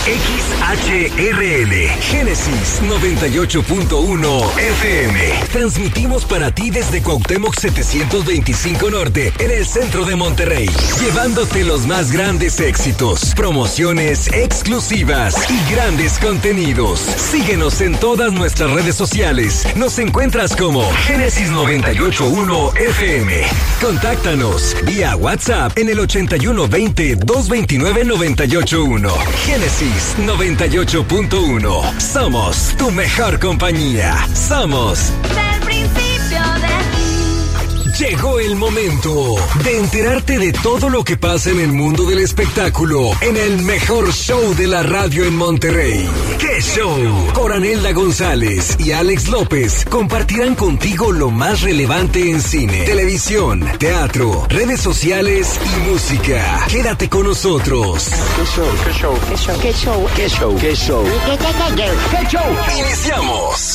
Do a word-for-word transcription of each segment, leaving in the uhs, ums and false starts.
X H R L, Génesis noventa y ocho punto uno F M. Transmitimos para ti desde Cuauhtémoc setecientos veinticinco Norte, en el centro de Monterrey, llevándote los más grandes éxitos, promociones exclusivas y grandes contenidos. Síguenos en todas nuestras redes sociales. Nos encuentras como Génesis noventa y ocho punto uno F M. Contáctanos vía WhatsApp en el ochenta y uno veinte, doscientos veintinueve, noventa y ocho uno. Génesis noventa y ocho punto uno. Somos tu mejor compañía. Somos del principio de Llegó el momento de enterarte de todo lo que pasa en el mundo del espectáculo en el mejor show de la radio en Monterrey. ¡Qué show! Coranelda González y Alex López compartirán contigo lo más relevante en cine, televisión, teatro, redes sociales y música. Quédate con nosotros. ¿Qué show? ¿Qué show? ¿Qué show? ¿Qué show? ¿Qué show? ¿Qué show? ¿Qué show? Iniciamos.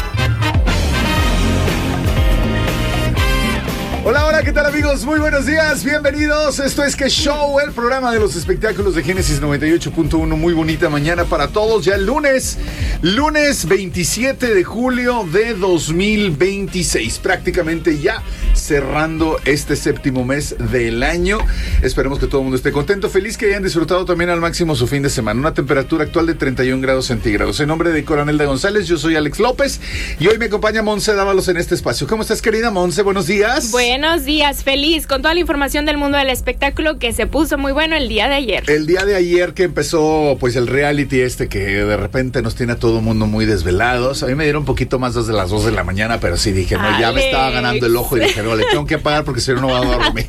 Hola, hola, ¿qué tal, amigos? Muy buenos días, bienvenidos. Esto es ¿Qué show? El programa de los espectáculos de Génesis noventa y ocho punto uno. Muy bonita mañana para todos. Ya el lunes, lunes veintisiete de julio de dos mil veintiséis. Prácticamente ya cerrando este séptimo mes del año. Esperemos que todo el mundo esté contento, feliz, que hayan disfrutado también al máximo su fin de semana. Una temperatura actual de treinta y un grados centígrados. En nombre de Coranelda González, yo soy Alex López y hoy me acompaña Monse Dávalos en este espacio. ¿Cómo estás, querida Monse? Buenos días. Bueno. Buenos días, feliz con toda la información del mundo del espectáculo que se puso muy bueno el día de ayer. El día de ayer que empezó pues el reality este que de repente nos tiene a todo el mundo muy desvelados. A mí me dieron un poquito más desde las dos de la mañana, pero sí dije, no, Alex. Ya me estaba ganando el ojo y dije, no, le tengo que apagar porque si no, no va a dormir.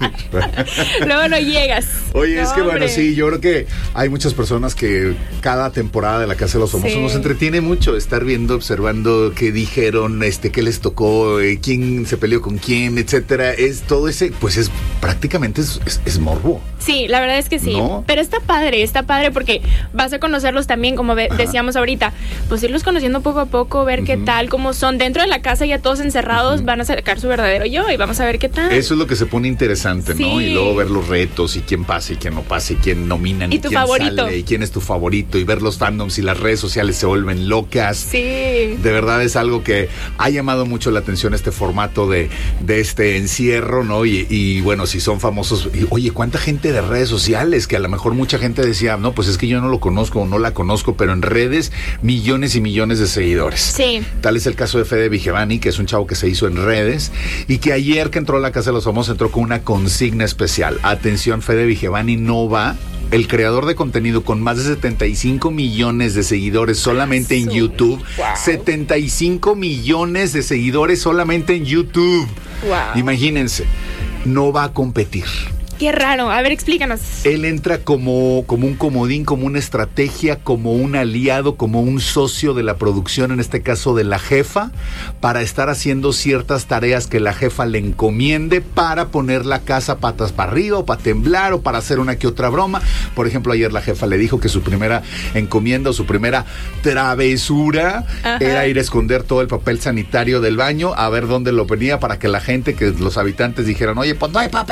Luego no llegas. Oye, no, es que hombre. bueno, sí, yo creo que hay muchas personas que cada temporada de La Casa de los Famosos sí. nos entretiene mucho estar viendo, observando qué dijeron, este, qué les tocó, eh, quién se peleó con quién, etcétera. Es todo ese, pues es prácticamente es, es, es morbo. Sí, la verdad es que sí. ¿No? Pero está padre, está padre porque vas a conocerlos también, como ve, decíamos ahorita, pues irlos conociendo poco a poco, ver uh-huh. qué tal, cómo son. Dentro de la casa ya todos encerrados uh-huh. van a sacar su verdadero yo y vamos a ver qué tal. Eso es lo que se pone interesante, sí. ¿no? Y luego ver los retos y quién pasa y quién no pasa y quién nominan y, y tu quién favorito. Sale y quién es tu favorito y ver los fandoms y las redes sociales se vuelven locas. Sí. De verdad es algo que ha llamado mucho la atención este formato de, de este encierro, ¿no? Y, y bueno, si son famosos, y, oye, ¿cuánta gente de redes sociales? Que a lo mejor mucha gente decía, no, pues es que yo no lo conozco o no la conozco, pero en redes, millones y millones de seguidores. Sí. Tal es el caso de Fede Vigevani, que es un chavo que se hizo en redes, y que ayer que entró a la Casa de los Famosos, entró con una consigna especial. Atención, Fede Vigevani no va... El creador de contenido con más de setenta y cinco millones de seguidores solamente en YouTube. Wow. setenta y cinco millones de seguidores solamente en YouTube. Wow. Imagínense, no va a competir. Qué raro, a ver, explícanos. Él entra como, como un comodín, como una estrategia, como un aliado, como un socio de la producción, en este caso de la jefa, para estar haciendo ciertas tareas que la jefa le encomiende para poner la casa patas para arriba o para temblar o para hacer una que otra broma. Por ejemplo, ayer la jefa le dijo que su primera encomienda o su primera travesura Ajá. era ir a esconder todo el papel sanitario del baño, a ver dónde lo ponía para que la gente, que los habitantes dijeran, oye, pues no hay papel.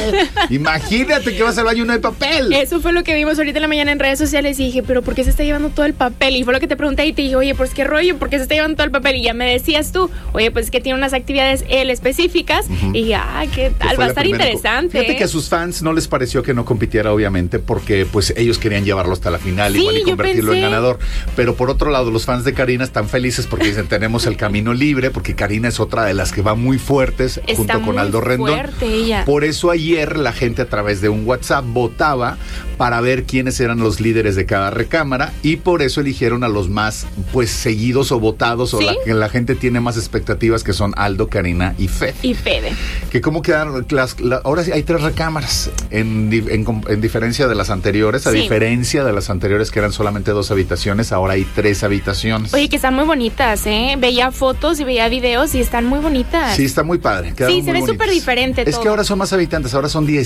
Imagínate que vas al baño y no hay papel. Eso fue lo que vimos ahorita en la mañana en redes sociales y dije, pero ¿por qué se está llevando todo el papel? Y fue lo que te pregunté y te dije, oye, pues qué rollo, ¿por qué se está llevando todo el papel? Y ya me decías tú, oye, pues es que tiene unas actividades él específicas uh-huh. y dije, ah, qué tal, va a estar interesante. Fíjate que a sus fans no les pareció que no compitiera, obviamente, porque pues ellos querían llevarlo hasta la final, sí, igual y convertirlo pensé. en ganador. Pero por otro lado, los fans de Karina están felices porque dicen, tenemos el camino libre, porque Karina es otra de las que va muy fuertes está junto con Aldo Rendón. Fuerte ella. Por eso ayer la gente a través de un WhatsApp votaba para ver quiénes eran los líderes de cada recámara y por eso eligieron a los más pues seguidos o votados ¿Sí? o la que la gente tiene más expectativas, que son Aldo, Karina y Fede. Y Fede. Que cómo quedaron las, la, ahora sí hay tres recámaras en, en, en diferencia de las anteriores, a sí. diferencia de las anteriores que eran solamente dos habitaciones, ahora hay tres habitaciones. Oye, que están muy bonitas, ¿eh? Veía fotos y veía videos y están muy bonitas. Sí, está muy padre. Sí, se ve súper diferente Es todo. que ahora son más habitantes, ahora son diez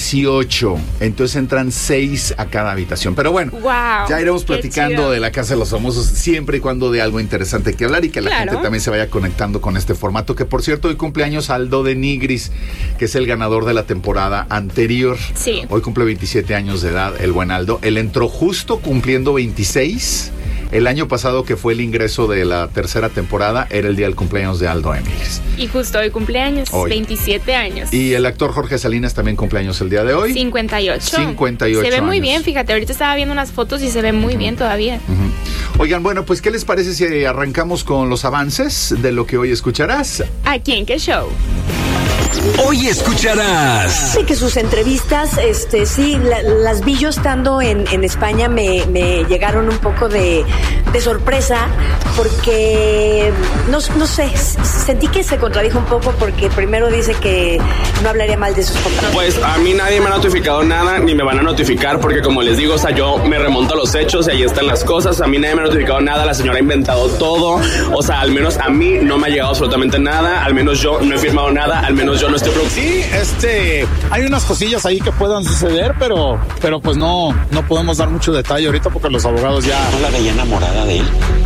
dieciocho. Entonces entran seis a cada habitación. Pero bueno, Wow, ya iremos qué platicando chido. de la Casa de los Famosos siempre y cuando de algo interesante que hablar y que la Claro. gente también se vaya conectando con este formato. Que por cierto, hoy cumpleaños Aldo de Nigris, que es el ganador de la temporada anterior. Sí. Hoy cumple veintisiete años de edad, el buen Aldo. Él entró justo cumpliendo veintiséis. El año pasado, que fue el ingreso de la tercera temporada, era el día del cumpleaños de Aldo de Nigris. Y justo hoy cumpleaños, Hoy. veintisiete años. Y el actor Jorge Salinas también cumpleaños el día de hoy. cincuenta y ocho. cincuenta y ocho Se ve muy años. bien, fíjate, ahorita estaba viendo unas fotos y se ve muy bien todavía. Ujú. Oigan, bueno, pues ¿qué les parece si arrancamos con los avances de lo que hoy escucharás? Aquí en Qué Show. Hoy escucharás. Sí, que sus entrevistas, este, sí, la- las vi yo estando en, en España, me, me llegaron un poco de, de sorpresa, porque, no, no sé, s- sentí que se contradijo un poco, porque primero dice que no hablaría mal de sus compañeros. Pues a mí nadie me ha notificado nada, ni me van a notificar, porque como les digo, o sea, yo me remonto a los hechos y ahí están las cosas. A mí nadie me ha notificado nada, la señora ha inventado todo. O sea, al menos a mí no me ha llegado absolutamente nada, al menos yo no he firmado nada, al menos yo no estoy preocupado. Sí, este, hay unas cosillas ahí que puedan suceder, pero, pero pues no, no podemos dar mucho detalle ahorita porque los abogados ya. ¿No la veía enamorada de él?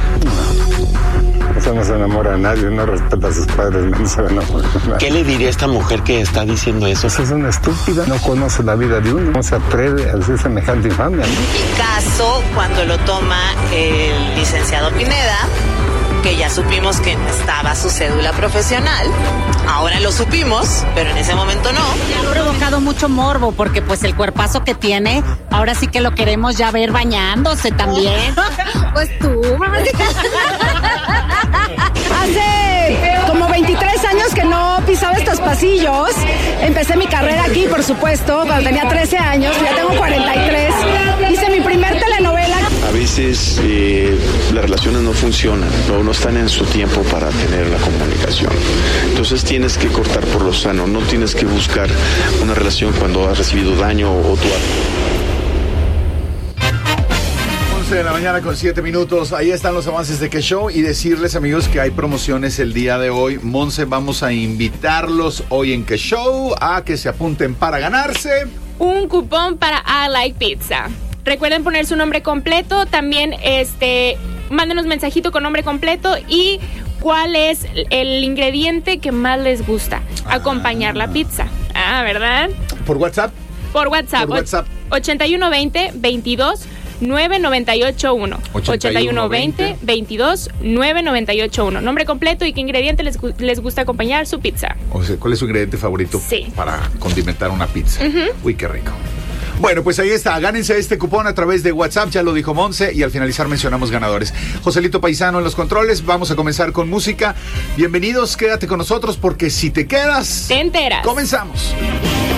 Eso no se enamora a nadie, no respeta a sus padres, no se enamora a nadie. ¿Qué le diría a esta mujer que está diciendo eso? Esa es una estúpida, no conoce la vida de uno, no se atreve a hacer semejante infamia, ¿no? Mi caso, cuando lo toma el licenciado Pineda, que ya supimos que no estaba su cédula profesional, ahora lo supimos, pero en ese momento no. Ha provocado mucho morbo porque pues el cuerpazo que tiene, ahora sí que lo queremos ya ver bañándose también. Pues tú, mamacita. Hace como veintitrés años que no pisaba estos pasillos. Empecé mi carrera aquí, por supuesto, cuando tenía trece años. Ya tengo cuarenta y tres. Hice mi primer telenovela. A veces eh, las relaciones no funcionan, no, no están en su tiempo para tener la comunicación. Entonces tienes que cortar por lo sano, no tienes que buscar una relación cuando has recibido daño o tú once de la mañana con siete minutos. Ahí están los avances de Qué Show. Y decirles, amigos, que hay promociones el día de hoy. Monse, vamos a invitarlos hoy en Qué Show a que se apunten para ganarse Un cupón para I Like Pizza. Recuerden poner su nombre completo. También este, mándenos mensajito con nombre completo y cuál es el ingrediente que más les gusta acompañar la pizza. Ah, ¿verdad? por WhatsApp. Por WhatsApp. Por WhatsApp. ochenta y uno veinte veintidós nueve noventa y ocho uno. ochenta y uno veinte veintidós nueve noventa y ocho uno. Nombre completo y qué ingrediente les, gu- les gusta acompañar su pizza. O sea, ¿cuál es su ingrediente favorito Sí. para condimentar una pizza? Ujú. Uy, qué rico. Bueno, pues ahí está. Gánense este cupón a través de WhatsApp, ya lo dijo Monse, y al finalizar mencionamos ganadores. Joselito Paisano en los controles. Vamos a comenzar con música. Bienvenidos, quédate con nosotros porque si te quedas, te enteras. Comenzamos.